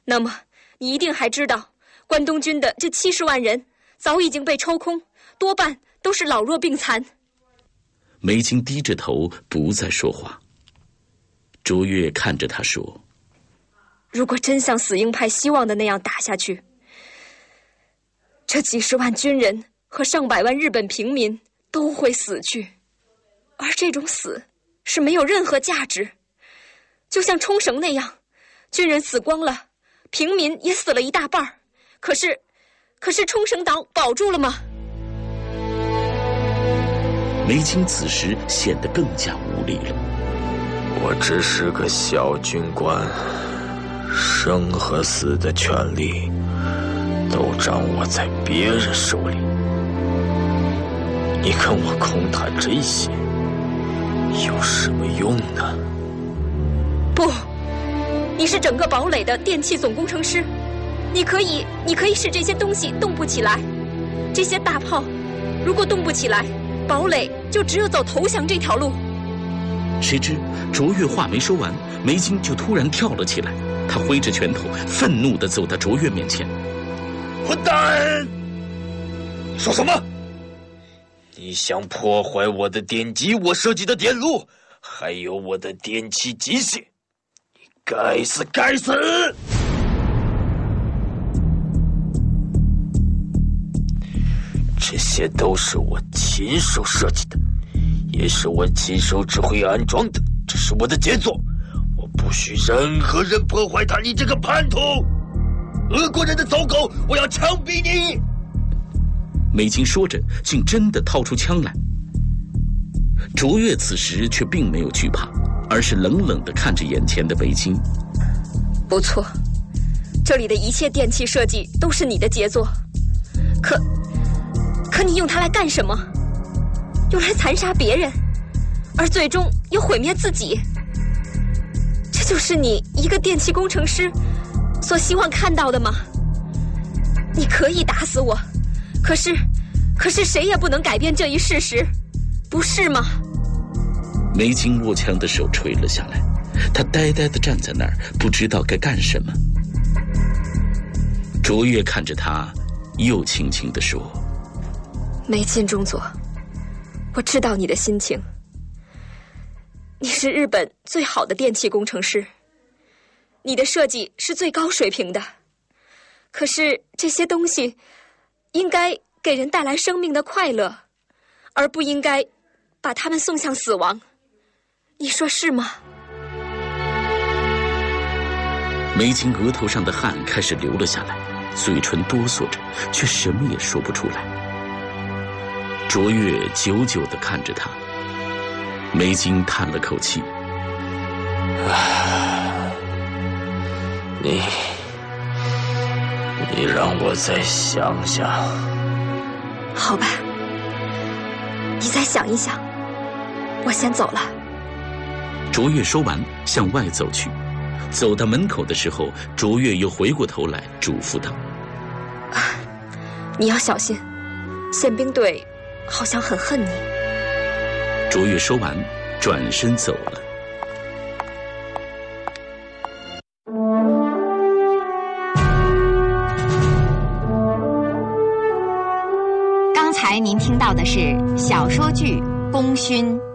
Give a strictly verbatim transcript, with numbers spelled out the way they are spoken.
那么你一定还知道，关东军的这七十万人早已经被抽空，多半都是老弱病残。 梅青低着头不再说话。卓越看着他说： 如果真像死鹰派希望的那样打下去，这几十万军人和上百万日本平民都会死去，而这种死是没有任何价值。就像冲绳那样，军人死光了，平民也死了一大半，可是可是冲绳岛保住了吗？ 梅青此时显得更加无力了。 我只是个小军官，生和死的权利都掌握在别人手里。你跟我空谈这些有什么用呢？ 不，你是整个堡垒的电气总工程师，你可以你可以使这些东西动不起来。这些大炮如果动不起来，堡垒就只有走投降这条路。 谁知卓越话没说完，梅青就突然跳了起来，他挥着拳头愤怒地走到卓越面前。 混蛋！你说什么？你想破坏我的电机，我设计的电路，还有我的电气机械，你该死该死！这些都是我亲手设计的，也是我亲手指挥安装的，这是我的杰作，我不许任何人破坏它！你这个叛徒，俄国人的走狗，我要枪毙你！ 梅青说着，竟真的掏出枪来。卓越此时却并没有惧怕，而是冷冷地看着眼前的梅青。 不错，这里的一切电器设计都是你的杰作，可可你用它来干什么？用来残杀别人，而最终又毁灭自己。这就是你一个电气工程师所希望看到的吗？你可以打死我，可是可是谁也不能改变这一事实，不是吗？ 梅青握枪的手垂了下来，他呆呆地站在那儿，不知道该干什么。卓越看着他，又轻轻地说： 梅津中佐，我知道你的心情。你是日本最好的电气工程师，你的设计是最高水平的，可是这些东西应该给人带来生命的快乐，而不应该把他们送向死亡。你说是吗？ 梅青额头上的汗开始流了下来，嘴唇哆嗦着，却什么也说不出来。卓越久久地看着他，梅青叹了口气： 啊，你你让我再想想。 好吧，你再想一想，我先走了。 卓越说完向外走去，走到门口的时候，卓越又回过头来嘱咐道： 啊，你要小心，宪兵队好像很恨你。 卓越说完转身走了。 刚才您听到的是小说剧《功勋》。